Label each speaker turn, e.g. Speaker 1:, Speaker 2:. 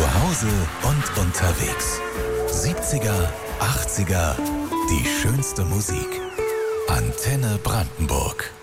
Speaker 1: Hause und unterwegs. 70er, 80er, die schönste Musik. Antenne Brandenburg.